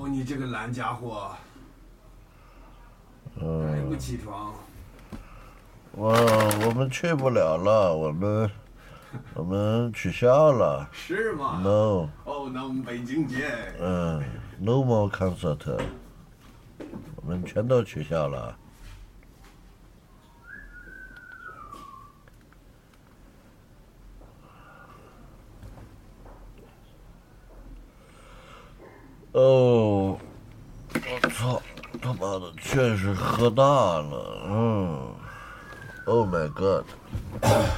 哦，你这个懒家伙，还不起床？ 我们去不了了，我们取消了。 是吗 No， 哦，那我们北京见。 No more concert，我们全都取消了。哦，我操，他妈的，确实喝大了。Oh my god。